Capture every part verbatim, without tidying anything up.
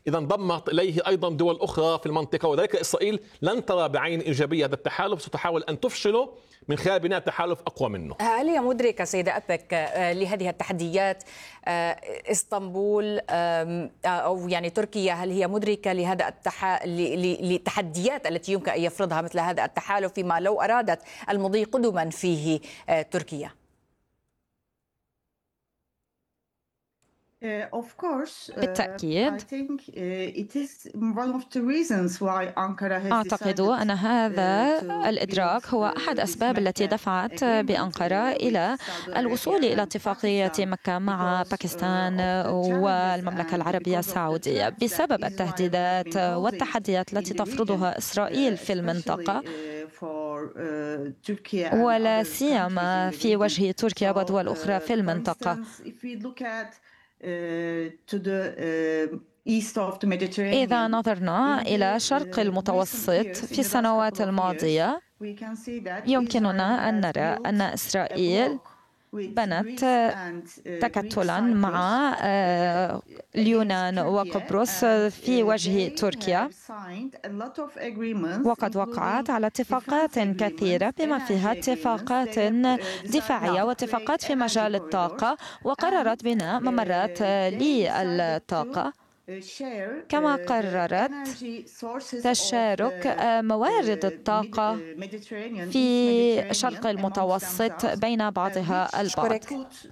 إذا انضمت إليه أيضا دول أخرى في المنطقة، وذلك إسرائيل لن ترى بعين إيجابية هذا التحالف، ستحاول أن تفشله من خلال بناء تحالف أقوى منه. هل هي مدركة سيدة أبك لهذه التحديات؟ اسطنبول أو يعني تركيا، هل هي مدركة لهذا التح... للتحديات التي يمكن أن يفرضها مثل هذا التحالف فيما لو أرادت المضي قدما فيه تركيا؟ بالتأكيد أعتقد أن هذا الإدراك هو أحد أسباب التي دفعت بأنقرة إلى الوصول إلى اتفاقية مكة مع باكستان والمملكة العربية السعودية بسبب التهديدات والتحديات التي تفرضها إسرائيل في المنطقة، ولا سيما في وجه تركيا ودول أخرى في المنطقة. إذا نظرنا إلى شرق المتوسط في السنوات الماضية يمكننا أن نرى أن إسرائيل بنت تكتلا مع اليونان وقبرص في وجه تركيا، وقد وقعت على اتفاقات كثيرة بما فيها اتفاقات دفاعية واتفاقات في مجال الطاقة، وقررت بناء ممرات للطاقة، كما قررت تشارك موارد الطاقة في شرق المتوسط بين بعضها البعض.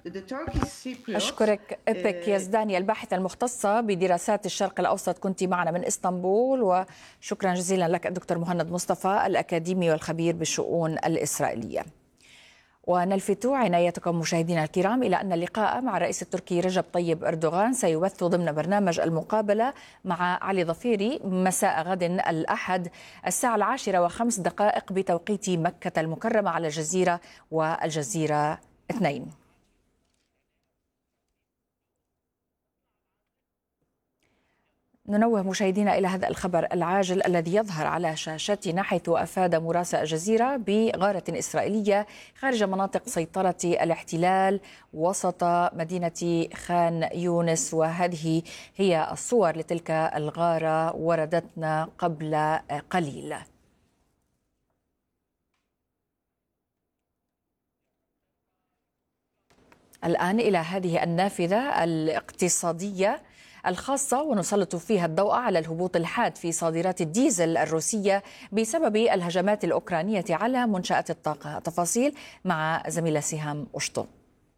أشكرك إبك يزداني، الباحثة المختصة بدراسات الشرق الأوسط، كنت معنا من إسطنبول، وشكرا جزيلا لك الدكتور مهند مصطفى الأكاديمي والخبير بالشؤون الإسرائيلية. ونلفت عنايتكم مشاهدينا الكرام إلى أن اللقاء مع الرئيس التركي رجب طيب أردوغان سيبث ضمن برنامج المقابلة مع علي ظفيري مساء غد الأحد الساعة العاشرة وخمس دقائق بتوقيت مكة المكرمة على الجزيرة والجزيرة اثنين. ننوه مشاهدينا إلى هذا الخبر العاجل الذي يظهر على شاشتنا، حيث أفاد مراسل الجزيرة بغارة إسرائيلية خارج مناطق سيطرة الاحتلال وسط مدينة خان يونس، وهذه هي الصور لتلك الغارة وردتنا قبل قليل. الآن إلى هذه النافذة الاقتصادية الخاصة، ونسلط فيها الضوء على الهبوط الحاد في صادرات الديزل الروسية بسبب الهجمات الأوكرانية على منشآت الطاقة. تفاصيل مع زميلة سهام أشطو.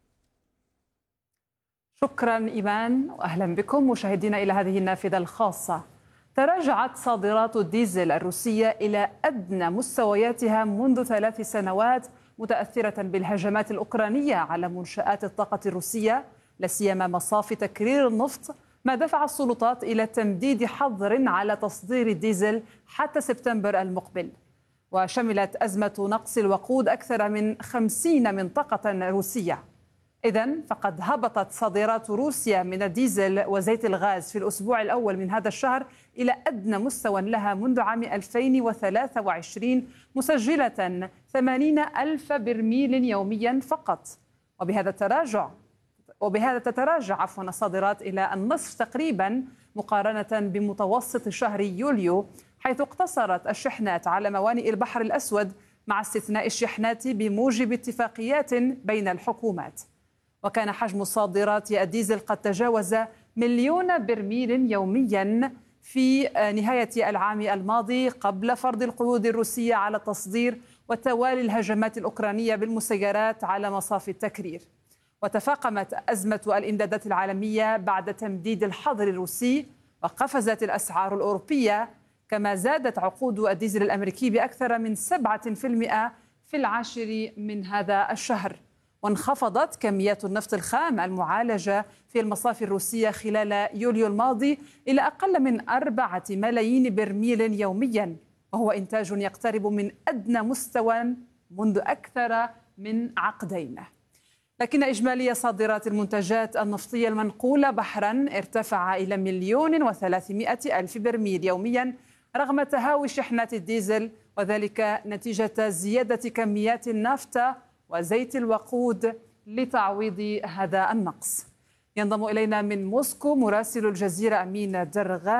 شكرا إيمان، وأهلا بكم مشاهدينا إلى هذه النافذة الخاصة. تراجعت صادرات الديزل الروسية إلى أدنى مستوياتها منذ ثلاث سنوات، متأثرة بالهجمات الأوكرانية على منشآت الطاقة الروسية، لا سيما مصافي تكرير النفط، ما دفع السلطات إلى تمديد حظر على تصدير الديزل حتى سبتمبر المقبل. وشملت أزمة نقص الوقود أكثر من خمسين منطقة روسية. إذن فقد هبطت صادرات روسيا من الديزل وزيت الغاز في الأسبوع الأول من هذا الشهر إلى أدنى مستوى لها منذ عام ألفين وثلاثة وعشرين، مسجلة ثمانين ألف برميل يوميا فقط. وبهذا التراجع وبهذا تتراجع عفوا الصادرات إلى النصف تقريبا مقارنة بمتوسط شهر يوليو، حيث اقتصرت الشحنات على موانئ البحر الأسود مع استثناء الشحنات بموجب اتفاقيات بين الحكومات. وكان حجم صادرات الديزل قد تجاوز مليون برميل يوميا في نهاية العام الماضي قبل فرض القيود الروسية على التصدير وتوالي الهجمات الأوكرانية بالمسيرات على مصافي التكرير. وتفاقمت أزمة الإمدادات العالمية بعد تمديد الحظر الروسي، وقفزت الأسعار الأوروبية، كما زادت عقود الديزل الأمريكي بأكثر من سبعة بالمئة في العاشر من هذا الشهر. وانخفضت كميات النفط الخام المعالجة في المصافي الروسية خلال يوليو الماضي إلى أقل من أربعة ملايين برميل يوميا، وهو إنتاج يقترب من أدنى مستوى منذ أكثر من عقدين. لكن إجمالي صادرات المنتجات النفطية المنقولة بحرا ارتفع إلى مليون وثلاثمائة ألف برميل يوميا رغم تهاوي شحنات الديزل، وذلك نتيجة زيادة كميات النفط وزيت الوقود لتعويض هذا النقص. ينضم إلينا من موسكو مراسل الجزيرة أمين درغا.